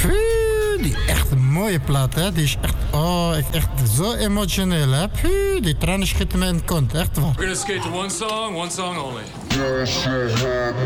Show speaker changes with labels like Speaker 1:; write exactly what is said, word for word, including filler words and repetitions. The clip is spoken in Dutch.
Speaker 1: Puh, die echt een mooie plaat, hè. Die is echt, oh, ik echt zo emotioneel, hè. Puh, die tranen schieten me in de kont, echt waar.
Speaker 2: We're gonna skate to one song, one song only.